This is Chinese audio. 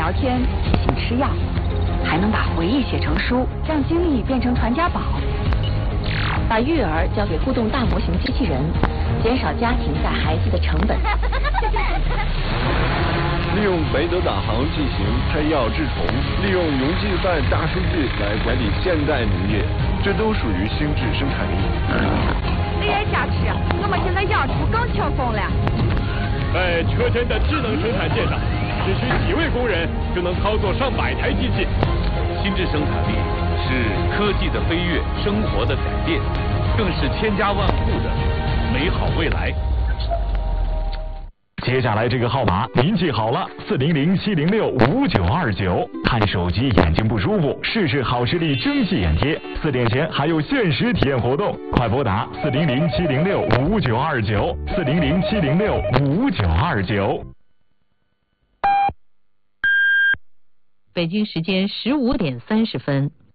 聊天、提醒吃药，还能把回忆写成书，让经历变成传家宝。把育儿交给互动大模型机器人，减少家庭带孩子的成本。 利用梅德导航进行喷药治虫，利用农技范大数据来管理现代农业，这都属于心智生产力。 AI 加持，我们现在养猪更轻松了。 在车间的智能生产线上，只需几位工人就能操作上百台机器。 心智生产力是科技的飞跃，生活的改变，更是千家万户的美好未来。 接下来这个号码您记好了，400-706-5929。看手机眼睛不舒服，试试好视力蒸汽眼贴，4点前还有限时体验活动，快拨打400-706-5929，400-706-5929。 北京时间15点30分。